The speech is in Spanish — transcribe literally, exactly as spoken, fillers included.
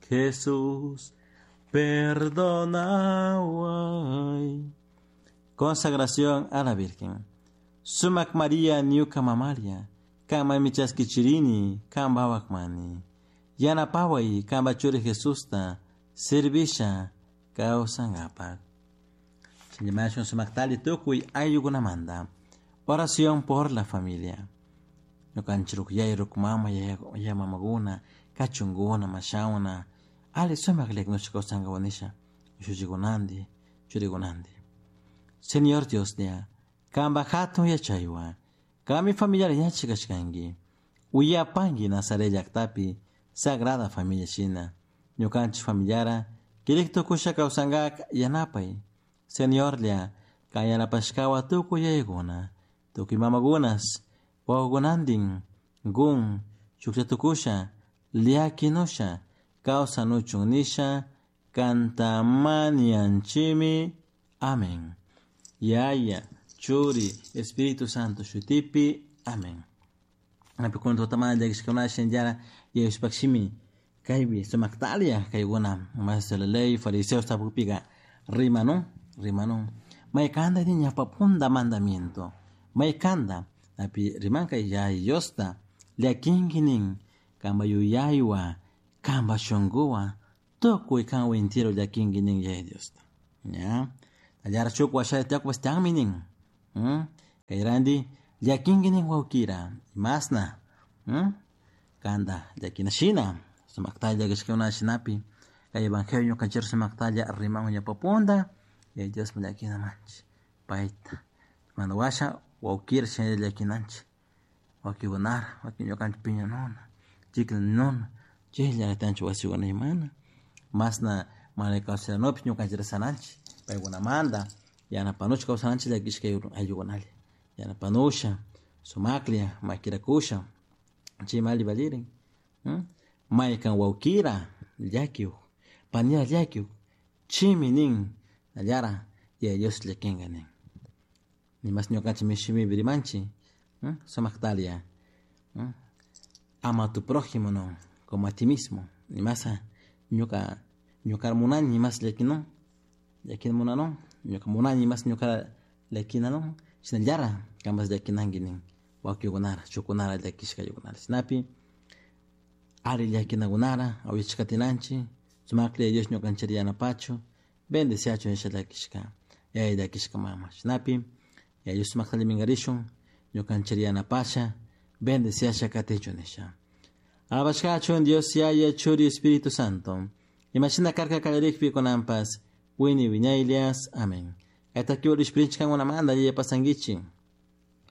Jesús, perdona. Consagración a la Virgen. Sumak María Niuka Mamalia, Kama Michaskichirini, Kamba Wakmani, Yana Pawai, Kamba Churi Jesusta, Servisha, Kao Sangapak. Sinjamashon Sumak Tali Tukui Ayugunamanda. Oración por la familia. No canchiruk yairuk mama ya mamaguna, kachunguna, mashauna, ali sumak lek no chiko sangawanisha, shujigunandi, churigunandi. Señor Dios dia, kamba hatu ya chaywa, kami familiar ya chikashkangi, uya pangi nasare yaktapi, sagrada familia china, no canchi familiara, kilikto kusha kausangak yanapai. Señor dia, kaya napashkawa tuku yaiguna, tuki mamagunas, wagunanding, gun, chuktatukusha, liakinosha, causa nuchunisha, cantamanianchimi. Amén. Yaya, Churi, Espíritu Santo, Shutipi. Amén. Apikunto tamana jagishkona shenjara, yeuspakshimi, kaibi, somaktalia, kaiguna, masalelei, fariseos tapupiga, rimanon, rimanon. Maikanda niña papunda mandamiento. Maikanda. Tapi rimanka ya yosta liakinginin kamba yuyaiwa kamba shongowa toko ikan wentiro liakinginin ya yosta ya ajar chukwa shay takwa stangminin hm kairandi liakinginin waukira masna hm kanda liakinashina sumaktaja gishkona shinapi kay evangelio kancher sumaktaja rimango ya paponda ya Dios mlakina manch paita manawasha waukir shen lekinanch wakibunar wakinyokan piña non chikl non chehla tancho wasiwana imana masna mane kausa no piño kanjira sananch paiguna manda yana panuch kausananch la gishke ayugonali yana panusha somaklia makira kusha chimali valirin hm maikan waukira yakiu pania yakiu chiminin alara ya Dios lekenganen ni mas nyokachi mishimi birimanchi ¿eh? Somaktalia ¿eh? Ama a tu prójimo no como a ti mismo ni más nyoka nyokar munan ni mas lekino lekin munano nyoka munan ni mas nyokar lekinano sinaljara kambas lekinanginin wakyugunara chukunara lekishka yugunara snapi ari lekinagunara awichkatinanchi sumakle Dios nyokancheria na pacho bende siacho ensha lekishka ya lekishka mama snapi ya Dios makali mingarishon yo canchería na pasha bende sea shakatecho nesha abashkacho en Dios ya ya churi Espíritu Santo imagina carga calerik pi con ampas wini viñailias amén esta que ori sprinch kan una manda ya pasangichi